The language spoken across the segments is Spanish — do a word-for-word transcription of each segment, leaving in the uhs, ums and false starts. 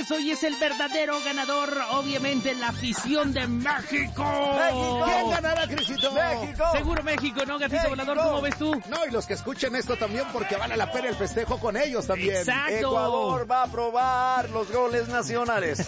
es, hoy es el verdadero ganador, obviamente la afición de México. ¡México! ¿Quién ganará, Crisito? ¡México! Seguro México, ¿no, Gatito Volador? ¿Cómo ves tú? No, y los que escuchen esto también, porque vale la pena el festejo con ellos también. ¡Exacto! Ecuador va a probar los goles nacionales.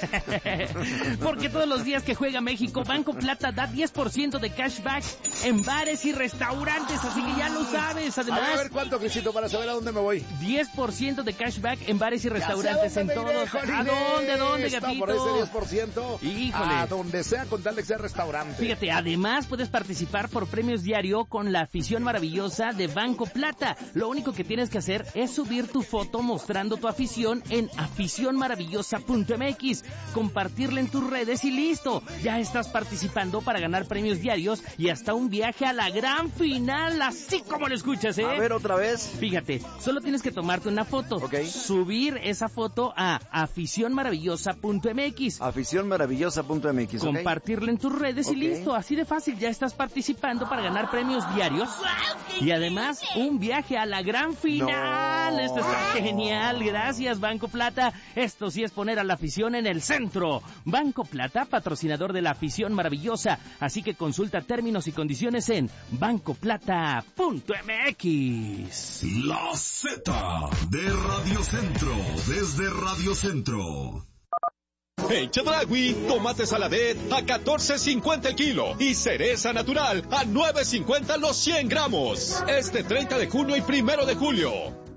Porque todos los días que juega México, Banco Plata da diez por ciento de cashback en bares y restaurantes, así que ya lo sabes. Además, a ver, a ver cuánto, Crisito, para saber a dónde me voy. diez por ciento de cashback en bares y restaurantes en todos. ¿A dónde, a dónde, Gatito? Por ese diez por ciento. Híjole. A donde sea, con tal de que sea restaurante. Fíjate, además puedes participar por premios diario con la afición maravillosa de Banco Plata. Lo único que tienes que hacer es subir tu foto mostrando tu afición en afición maravillosa punto m x, compartirla en tus redes y listo. Ya estás participando para ganar premios diarios y hasta un viaje a la gran final, así como lo escuchas, ¿eh? A ver, otra vez. Fíjate, solo tienes que tomarte una foto, okay. subir esa foto a afición maravillosa punto m x, afición maravillosa punto m x, compartirla okay. en tus redes okay. y listo, así de fácil, ya estás participando para ganar premios diarios y además un viaje a la gran final. No. Esto está genial, gracias Banco Plata. Esto sí es poner a la afición en el centro. Banco Plata, patrocinador de la afición maravillosa, así que consulta términos y condiciones en banco plata punto m x. La Z de Radio Centro, desde Radio Centro. En Chedraui, tomate saladet a catorce cincuenta el kilo y cereza natural a nueve cincuenta los cien gramos. Este treinta de junio y primero de julio.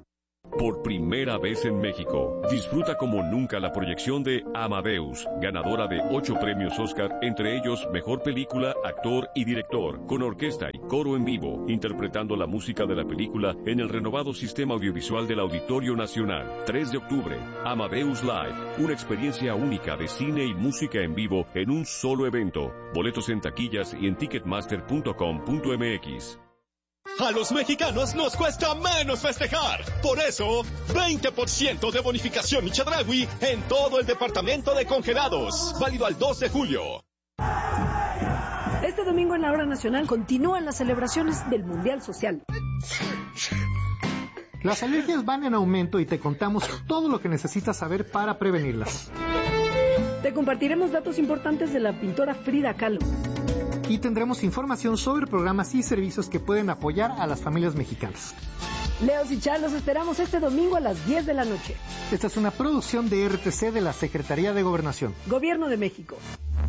Por primera vez en México, disfruta como nunca la proyección de Amadeus, ganadora de ocho premios Oscar, entre ellos Mejor Película, Actor y Director, con orquesta y coro en vivo, interpretando la música de la película en el renovado sistema audiovisual del Auditorio Nacional. tres de octubre, Amadeus Live, una experiencia única de cine y música en vivo en un solo evento. Boletos en taquillas y en ticketmaster punto com punto m x. A los mexicanos nos cuesta menos festejar. Por eso, veinte por ciento de bonificación y Chedraui en todo el departamento de congelados. Válido al dos de julio. Este domingo en la Hora Nacional continúan las celebraciones del Mundial Social. Las alergias van en aumento y te contamos todo lo que necesitas saber para prevenirlas. Te compartiremos datos importantes de la pintora Frida Kahlo. Y tendremos información sobre programas y servicios que pueden apoyar a las familias mexicanas. Leos y Char, los esperamos este domingo a las diez de la noche. Esta es una producción de R T C de la Secretaría de Gobernación. Gobierno de México.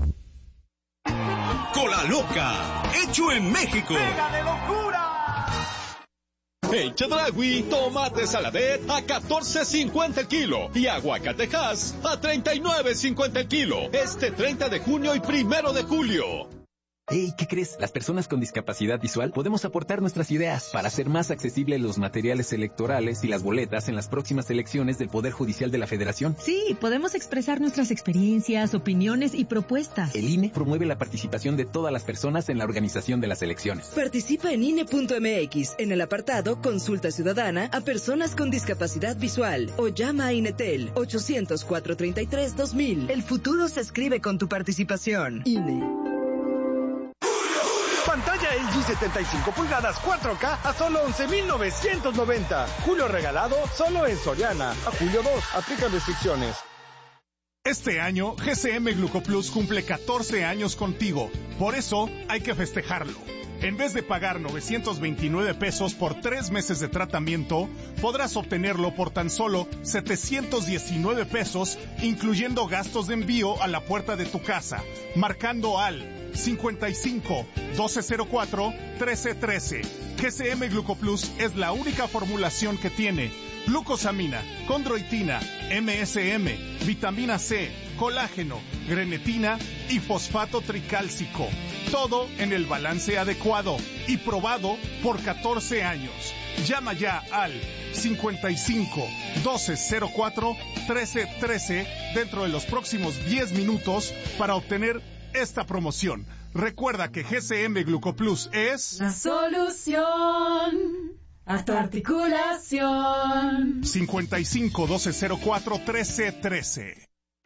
Cola Loca, hecho en México. ¡Pega de locura! En Chedraui, tomate saladet a catorce cincuenta el kilo y aguacatejas a treinta y nueve cincuenta el kilo. Este treinta de junio y primero de julio. Hey, ¿qué crees? Las personas con discapacidad visual podemos aportar nuestras ideas para hacer más accesibles los materiales electorales y las boletas en las próximas elecciones del Poder Judicial de la Federación. Sí, podemos expresar nuestras experiencias, opiniones y propuestas. El I N E promueve la participación de todas las personas en la organización de las elecciones. Participa en I N E punto m x en el apartado Consulta Ciudadana a personas con discapacidad visual o llama a Inetel ochocientos, cuatrocientos treinta y tres, dos mil. El futuro se escribe con tu participación. I N E. Pantalla L G setenta y cinco pulgadas cuatro K a solo once mil novecientos noventa. Julio regalado solo en Soriana. A julio dos, aplican restricciones. Este año, G C M Glucoplus cumple catorce años contigo. Por eso, hay que festejarlo. En vez de pagar novecientos veintinueve pesos por tres meses de tratamiento, podrás obtenerlo por tan solo setecientos diecinueve pesos, incluyendo gastos de envío a la puerta de tu casa, marcando al cincuenta y cinco, doce cero cuatro, trece trece. G C M Glucoplus es la única formulación que tiene glucosamina, condroitina, M S M, vitamina C, colágeno, grenetina y fosfato tricálcico. Todo en el balance adecuado y probado por catorce años. Llama ya al cincuenta y cinco, doce cero cuatro, trece trece dentro de los próximos diez minutos para obtener esta promoción. Recuerda que G C M Glucoplus es la solución a tu articulación. cincuenta y cinco, doce cero cuatro, trece trece.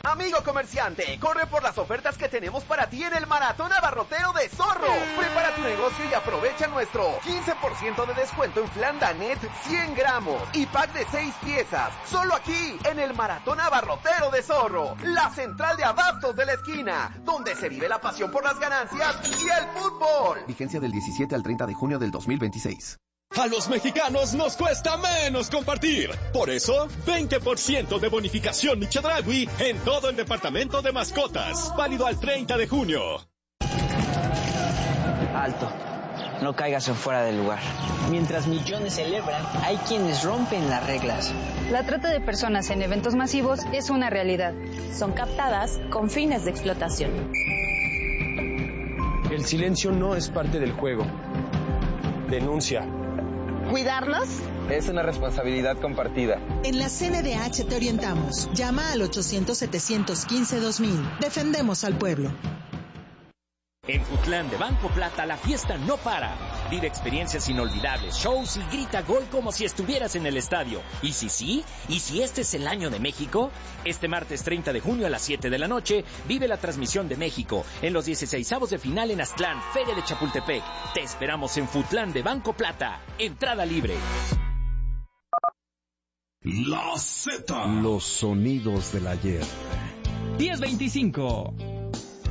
Amigo comerciante, corre por las ofertas que tenemos para ti en el Maratón Abarrotero de Zorro. Prepara tu negocio y aprovecha nuestro quince por ciento de descuento en flan Danet cien gramos y pack de seis piezas. Solo aquí, en el Maratón Abarrotero de Zorro, la central de abastos de la esquina, donde se vive la pasión por las ganancias y el fútbol. Vigencia del diecisiete al treinta de junio del dos mil veintiséis. A los mexicanos nos cuesta menos compartir. Por eso, veinte por ciento de bonificación Mi Chedraui en todo el departamento de mascotas. Válido al treinta de junio. Alto. No caigas en fuera del lugar. Mientras millones celebran, hay quienes rompen las reglas. La trata de personas en eventos masivos es una realidad. Son captadas con fines de explotación. El silencio no es parte del juego. Denuncia. ¿Cuidarlos? Es una responsabilidad compartida. En la C N D H te orientamos. Llama al ochocientos, setecientos quince, dos mil. Defendemos al pueblo. En Futlán de Banco Plata la fiesta no para. Vive experiencias inolvidables, shows y grita gol como si estuvieras en el estadio. ¿Y si sí? ¿Y si este es el año de México? Este martes treinta de junio a las siete de la noche vive la transmisión de México en los dieciseisavos de final en Aztlán, Feria de Chapultepec. Te esperamos en Futlán de Banco Plata. Entrada libre. La Z. Los sonidos del ayer. diez veinticinco.